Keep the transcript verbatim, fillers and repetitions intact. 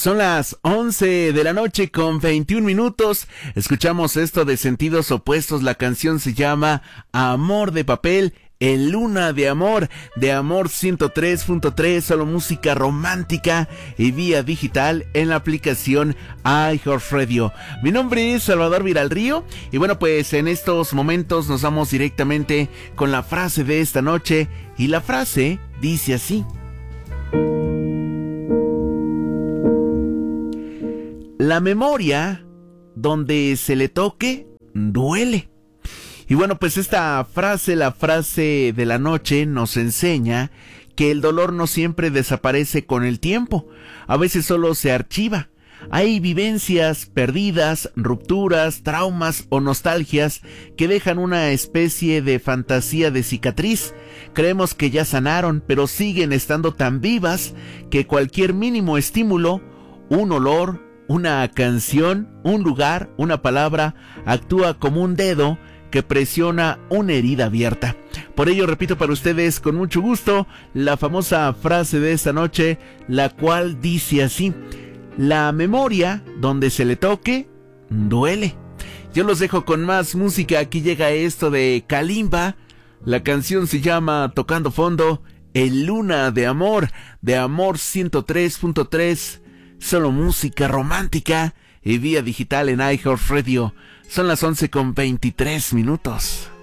Son las once de la noche con veintiún minutos. Escuchamos esto de Sentidos Opuestos. La canción se llama Amor de Papel, en Luna de Amor, de Amor ciento tres punto tres, solo música romántica y vía digital en la aplicación iHeartRadio. Mi nombre es Salvador Viralrío y bueno, pues en estos momentos nos vamos directamente con la frase de esta noche, y la frase dice así: la memoria, donde se le toque, duele. Y bueno, pues esta frase, la frase de la noche, nos enseña que el dolor no siempre desaparece con el tiempo. A veces solo se archiva. Hay vivencias perdidas, rupturas, traumas o nostalgias que dejan una especie de fantasía de cicatriz. Creemos que ya sanaron, pero siguen estando tan vivas que cualquier mínimo estímulo, un olor, una canción, un lugar, una palabra, actúa como un dedo que presiona una herida abierta. Por ello repito para ustedes con mucho gusto la famosa frase de esta noche, la cual dice así: la memoria, donde se le toque, duele. Yo los dejo con más música. Aquí llega esto de Kalimba. La canción se llama Tocando Fondo, en Luna de Amor, de Amor ciento tres punto tres. Solo música romántica y vía digital en iHeartRadio. Son las once con veintitrés minutos.